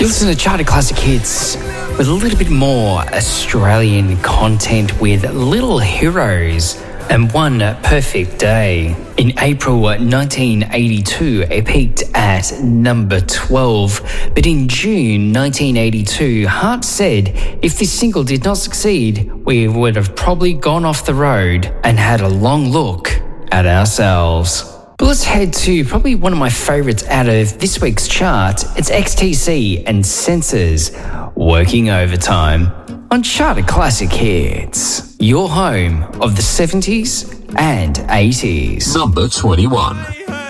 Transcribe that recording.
You listen to Charted Classic Hits with a little bit more Australian content with Little Heroes and One Perfect Day. In April 1982, it peaked at number 12. But in June 1982, Heart said if this single did not succeed, we would have probably gone off the road and had a long look at ourselves. But let's head to probably one of my favourites out of this week's chart. It's XTC and Sensors, Working Overtime, on Charted Classic Hits, your home of the 70s and 80s. Number 21.